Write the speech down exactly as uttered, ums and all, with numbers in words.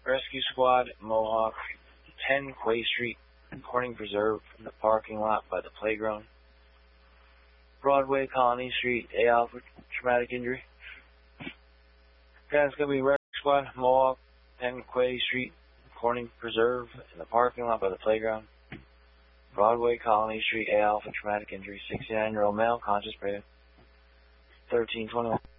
Rescue Squad, Mohawk, ten Quay Street, Corning Preserve, in the parking lot by the playground. Broadway, Colony Street, A Alpha, traumatic injury. Again, it's going to be Rescue Squad, Mohawk, ten Quay Street, Corning Preserve, in the parking lot by the playground. Broadway, Colony Street, A Alpha, traumatic injury, sixty-nine-year-old male, conscious, breathing. thirteen twenty-one.